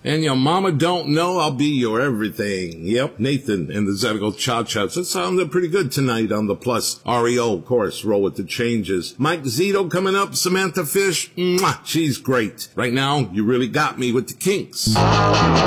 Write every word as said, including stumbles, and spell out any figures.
And your mama don't know I'll be your everything. Yep, Nathan and the Zydeco Cha-Chas. That sounded pretty good tonight on the Plus. R E O, of course, roll with the changes. Mike Zito coming up. Samantha Fish, mwah, she's great. Right now, you really got me with the Kinks.